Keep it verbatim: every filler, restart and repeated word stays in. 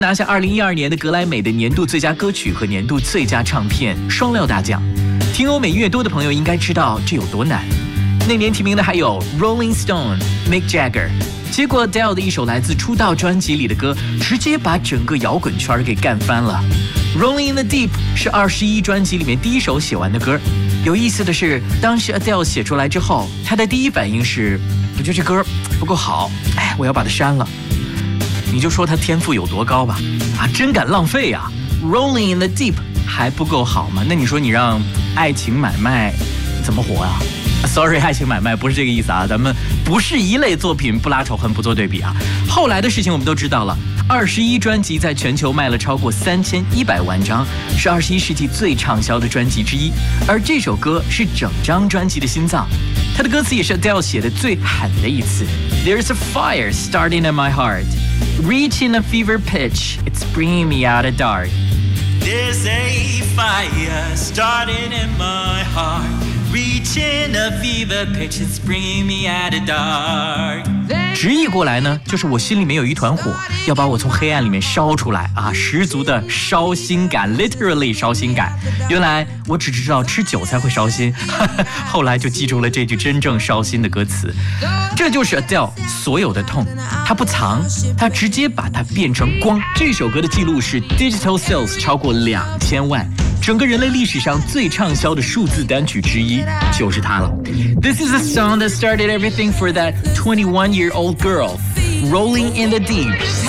拿下二零一二年的格莱美的年度最佳歌曲和年度最佳唱片双料大奖。听欧美音乐多的朋友应该知道这有多难。那年提名的还有 Rolling Stone、Mick Jagger。结果 Adele 的一首来自出道专辑里的歌，直接把整个摇滚圈给干翻了。Rolling in the Deep 是二十一专辑里面第一首写完的歌。有意思的是，当时 Adele 写出来之后，她的第一反应是，我觉得这歌不够好，哎，我要把它删了。你就说他天赋有多高吧，啊，真敢浪费啊 ！Rolling in the Deep 还不够好吗？那你说你让爱情买卖怎么活啊 ？Sorry， 爱情买卖不是这个意思啊，咱们不是一类作品，不拉仇恨，不做对比啊。后来的事情我们都知道了，二十一专辑在全球卖了超过三千一百万张，是二十一世纪最畅销的专辑之一。而这首歌是整张专辑的心脏，它的歌词也是 Adele 写的最狠的一次。There's a fire starting in my heart.Reaching a fever pitch, it's bringing me out of dark. There's a fire starting in my heart. Reaching a fever pitch, it's bringing me out of dark. 直译过来呢，就是我心里面有一团火，要把我从黑暗里面烧出来啊！十足的烧心感 ，literally 烧心感。原来我只知道吃韭菜会烧心，后来就记住了这句真正烧心的歌词。这就是 Adele 所有的痛，她不藏，她直接把它变成光。这首歌的记录是 digital sales 超过两千万。整个人类历史上最畅销的数字单曲之一就是它了。This is a song that started everything for that twenty-one-year-old girl, Rolling in the Deep.